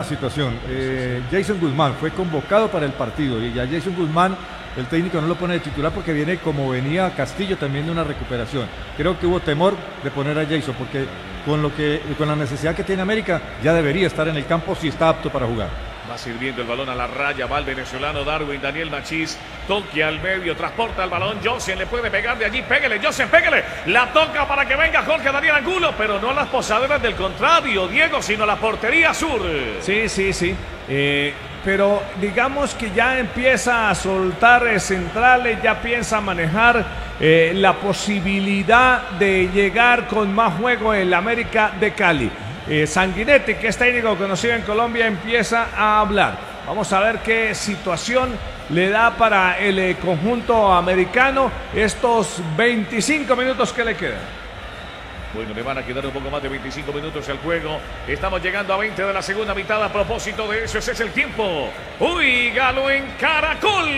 situación. Jason Guzmán fue convocado para el partido y ya Jason Guzmán, el técnico no lo pone de titular porque viene como venía Castillo también de una recuperación. Creo que hubo temor de poner a Jason porque con la necesidad que tiene América ya debería estar en el campo si está apto para jugar. Va sirviendo el balón a la raya, va el venezolano Darwin Daniel Machís, toque al medio, transporta el balón, Johnson le puede pegar de allí, pégale, Johnson, pégale, la toca para que venga Jorge Daniel Angulo, pero no a las posaderas del contrario, Diego, sino a la portería sur. Sí. Pero digamos que ya empieza a soltar centrales, ya piensa a manejar la posibilidad de llegar con más juego en la América de Cali. Sanguinetti, que es técnico conocido en Colombia, empieza a hablar. Vamos a ver qué situación le da para el conjunto americano estos 25 minutos que le quedan. Bueno, le van a quedar un poco más de 25 minutos al juego. Estamos llegando a 20 de la segunda mitad. A propósito de eso, ese es el tiempo. Uy, Galo en Caracol.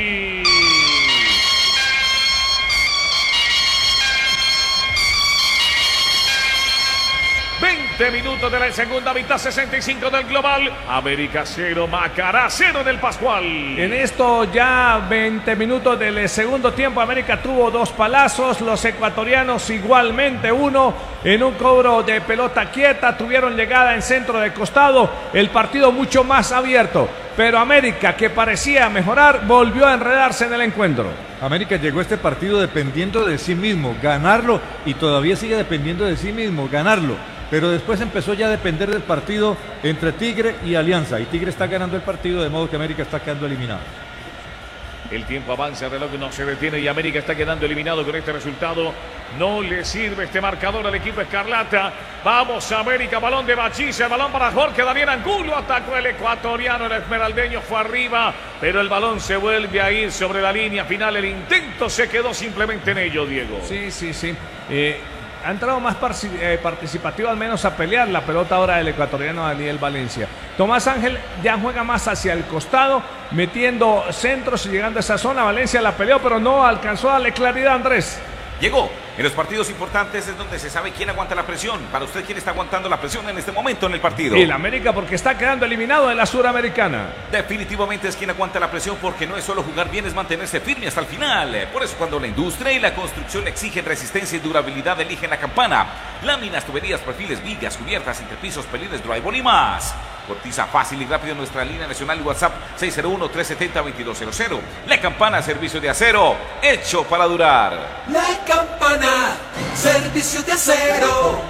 20 minutos de la segunda mitad, 65 del global. América 0, Macará 0 del Pascual. En esto ya 20 minutos del segundo tiempo, América tuvo 2 palazos, los ecuatorianos igualmente uno en un cobro de pelota quieta, tuvieron llegada en centro de costado, el partido mucho más abierto, pero América, que parecía mejorar, volvió a enredarse en el encuentro. América llegó a este partido dependiendo de sí mismo, ganarlo, y todavía sigue dependiendo de sí mismo, ganarlo. Pero después empezó ya a depender del partido entre Tigre y Alianza. Y Tigre está ganando el partido, de modo que América está quedando eliminado. El tiempo avanza, el reloj no se detiene y América está quedando eliminado con este resultado. No le sirve este marcador al equipo escarlata. Vamos América, balón de Machís, el balón para Jorge Daniel Angulo. Atacó el ecuatoriano, el esmeraldeño fue arriba, pero el balón se vuelve a ir sobre la línea final. El intento se quedó simplemente en ello, Diego. Sí. Ha entrado más participativo, al menos a pelear la pelota ahora del ecuatoriano Daniel Valencia. Tomás Ángel ya juega más hacia el costado, metiendo centros y llegando a esa zona. Valencia la peleó, pero no alcanzó a darle claridad, Andrés. Llegó. En los partidos importantes es donde se sabe quién aguanta la presión. Para usted, ¿quién está aguantando la presión en este momento en el partido? El América, porque está quedando eliminado de la Suramericana. Definitivamente es quien aguanta la presión, porque no es solo jugar bien, es mantenerse firme hasta el final. Por eso cuando la industria y la construcción exigen resistencia y durabilidad, eligen la Campana. Láminas, tuberías, perfiles, vigas, cubiertas, interpisos, pelines, drywall y más. Cotiza fácil y rápido en nuestra línea nacional WhatsApp 601-370-2200. La Campana, servicio de acero, hecho para durar. La Campana, servicio de acero.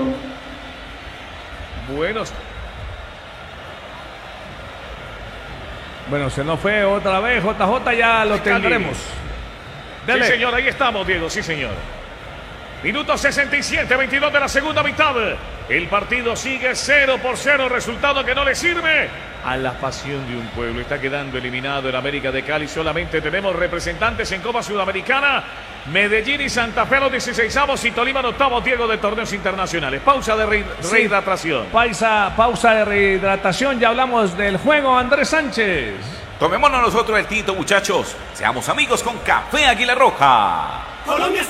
Bueno, se nos fue otra vez JJ, ya lo tendremos. Dele. Sí, señor, ahí estamos, Diego, sí, señor. Minuto 67, 22 de la segunda mitad. El partido sigue 0-0, resultado que no le sirve a la pasión de un pueblo. Está quedando eliminado el América de Cali. Solamente tenemos representantes en Copa Sudamericana. Medellín y Santa Fe los 16avos y Tolima los octavos, Diego, de torneos internacionales. Pausa de rehidratación. Pausa de rehidratación, ya hablamos del juego, Andrés Sánchez. Tomémonos nosotros el tinto, muchachos. Seamos amigos con Café Águila Roja. Colombia